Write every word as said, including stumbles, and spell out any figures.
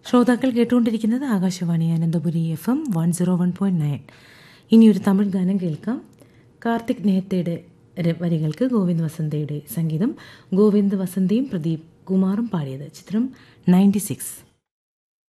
ശ്രോതാക്കൾ കേട്ടുകൊണ്ടിരിക്കുന്നത് Akashvani Ananthapuri F M one zero one point nine. ഇനിയൊരു തമിഴ് ഗാനം കേൾക്കാം. കാർത്തിക് നേഹത്തയുടെ വരികൾക്ക് ഗോവിന്ദ് വസന്തയുടെ സംഗീതം. ഗോവിന്ദ് വസന്തയും പ്രദീപ് കുമാറും പാടിയത്. ചിത്രം നയൻറ്റി സിക്സ്.